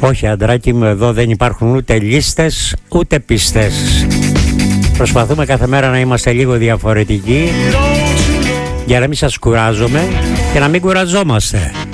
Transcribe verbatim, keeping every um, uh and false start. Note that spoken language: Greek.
Όχι, αντράκι μου, εδώ δεν υπάρχουν ούτε λίστες ούτε πίστες. Προσπαθούμε κάθε μέρα να είμαστε λίγο διαφορετικοί για να μην σας κουράζουμε και να μην κουραζόμαστε.